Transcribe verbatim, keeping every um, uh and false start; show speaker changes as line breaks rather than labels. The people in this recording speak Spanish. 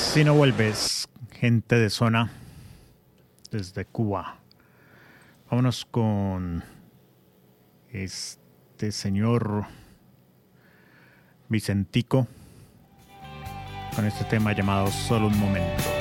Si no vuelves, gente de zona desde Cuba. Vámonos con este señor Vicentico con este tema llamado Solo un momento.